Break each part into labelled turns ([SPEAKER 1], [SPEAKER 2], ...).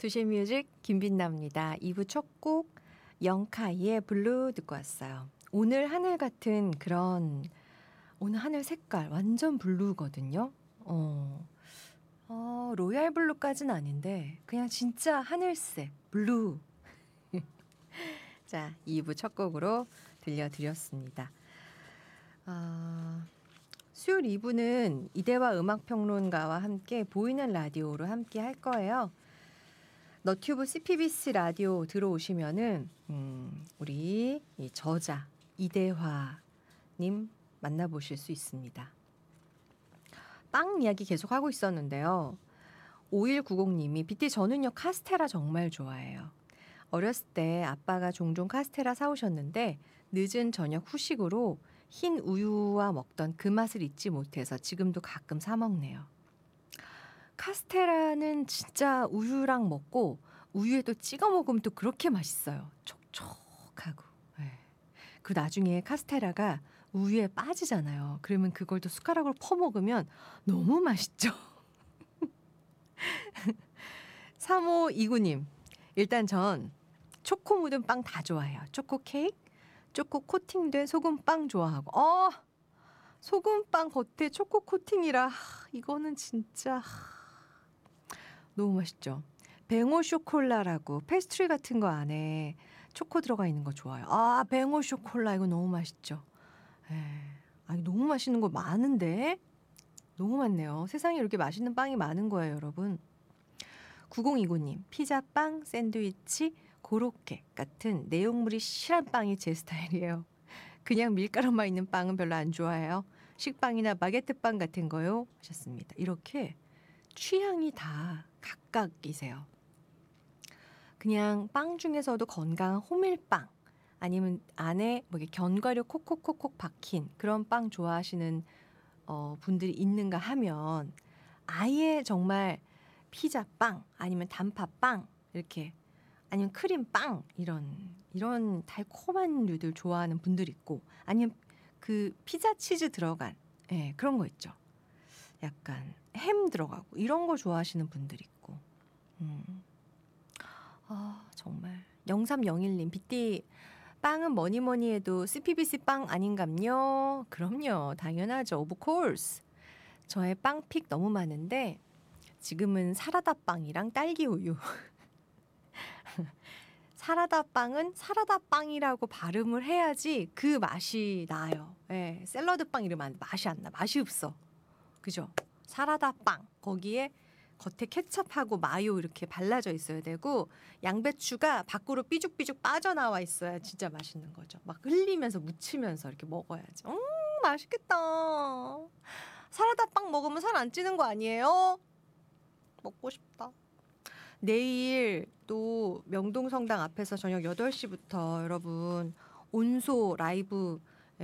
[SPEAKER 1] 두시 뮤직 김빛나입니다. 2부 첫 곡 영카이의 블루 듣고 왔어요. 오늘 하늘 같은 그런 오늘 하늘 색깔 완전 블루거든요. 로얄 블루까지는 아닌데 그냥 진짜 하늘색 블루. 자, 2부 첫 곡으로 들려드렸습니다. 수요일 2부는 이대화 음악평론가와 함께 보이는 라디오로 함께 할 거예요. 너튜브 CPBC 라디오 들어오시면은 우리 이 저자 이대화님 만나보실 수 있습니다. 빵 이야기 계속 하고 있었는데요. 5190님이 비티 저는요 카스테라 정말 좋아해요. 어렸을 때 아빠가 종종 카스테라 사오셨는데 늦은 저녁 후식으로 흰 우유와 먹던 그 맛을 잊지 못해서 지금도 가끔 사 먹네요. 카스테라는 진짜 우유랑 먹고 우유에 또 찍어 먹으면 또 그렇게 맛있어요. 촉촉하고. 네. 그 나중에 카스테라가 우유에 빠지잖아요. 그러면 그걸 또 숟가락으로 퍼먹으면 너무 맛있죠. 3529님. 일단 전 초코 묻은 빵 다 좋아해요. 초코 케이크, 초코 코팅된 소금빵 좋아하고. 소금빵 겉에 초코 코팅이라 이거는 진짜 너무 맛있죠. 뱅오 쇼콜라라고 페스트리 같은 거 안에 초코 들어가 있는 거 좋아요. 뱅오 쇼콜라 이거 너무 맛있죠. 너무 맛있는 거 많은데 너무 많네요. 세상에 이렇게 맛있는 빵이 많은 거예요, 여러분. 9029님, 피자빵, 샌드위치, 고로케 같은 내용물이 실한 빵이 제 스타일이에요. 그냥 밀가루만 있는 빵은 별로 안 좋아해요. 식빵이나 바게트빵 같은 거요 하셨습니다. 이렇게 취향이 다 각각이세요. 그냥 빵 중에서도 건강한 호밀빵 아니면 안에 뭐 견과류 콕콕콕콕 박힌 그런 빵 좋아하시는 분들이 있는가 하면 아예 정말 피자빵 아니면 단팥빵 이렇게 아니면 크림빵 이런 달콤한 류들 좋아하는 분들이 있고 아니면 그 피자 치즈 들어간 그런 거 있죠. 약간 햄 들어가고 이런 거 좋아하시는 분들이 있고 정말 0301님 빗디 빵은 뭐니 해도 CPBC 빵 아닌감요? 그럼요. 당연하죠. Of course. 저의 빵픽 너무 많은데 지금은 사라다 빵이랑 딸기 우유. 사라다 빵은 사라다 빵이라고 발음을 해야지 그 맛이 나요. 샐러드 빵 이러면 맛이 안 나. 맛이 없어. 그죠? 사라다 빵. 거기에 겉에 케첩하고 마요 이렇게 발라져 있어야 되고 양배추가 밖으로 삐죽삐죽 빠져나와 있어야 진짜 맛있는 거죠. 막 흘리면서 묻히면서 이렇게 먹어야지. 맛있겠다. 사라다 빵 먹으면 살 안 찌는 거 아니에요? 먹고 싶다. 내일 또 명동성당 앞에서 저녁 8시부터 여러분 온소 라이브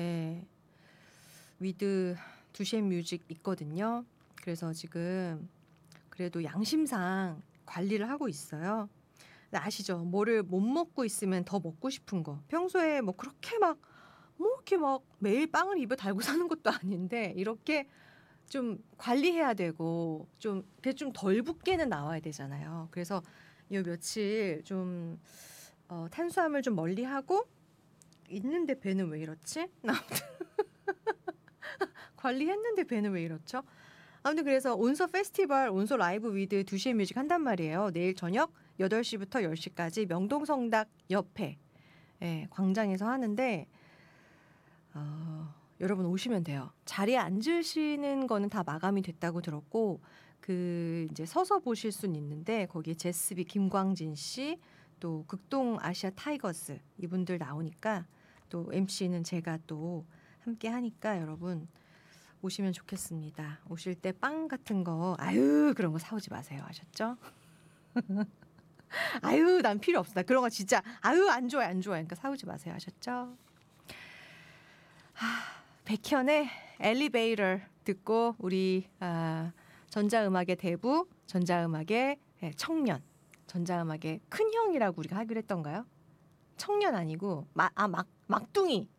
[SPEAKER 1] 위드 두시앤 뮤직 있거든요. 그래서 지금 그래도 양심상 관리를 하고 있어요. 아시죠? 뭐를 못 먹고 있으면 더 먹고 싶은 거. 평소에 뭐 그렇게 이렇게 매일 빵을 입에 달고 사는 것도 아닌데 이렇게 좀 관리해야 되고 좀 덜 붓게는 나와야 되잖아요. 그래서 요 며칠 좀 탄수화물 좀 멀리하고 있는데 배는 왜 이렇지? 관리했는데 배는 왜 이렇죠? 아무튼 그래서 온소 페스티벌, 온소 라이브 위드 두시의 뮤직 한단 말이에요. 내일 저녁 8시부터 10시까지 명동성당 옆에 광장에서 하는데 여러분 오시면 돼요. 자리에 앉으시는 거는 다 마감이 됐다고 들었고 이제 서서 보실 수는 있는데 거기에 제스비 김광진 씨 또 극동 아시아 타이거스 이분들 나오니까 또 MC는 제가 또 함께 하니까 여러분 오시면 좋겠습니다. 오실 때 빵 같은 거 그런 거 사오지 마세요. 아셨죠? 난 필요 없어. 나 그런 거 진짜 안 좋아해. 그러니까 사오지 마세요. 아셨죠? 백현의 엘리베이터 듣고 우리 전자음악의 대부, 전자음악의 청년, 전자음악의 큰형이라고 우리가 하기로 했던가요? 청년 아니고 막둥이.